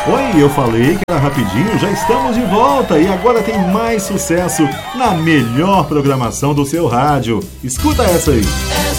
Oi, eu falei que era rapidinho, já estamos de volta e agora tem mais sucesso na melhor programação do seu rádio. Escuta essa aí.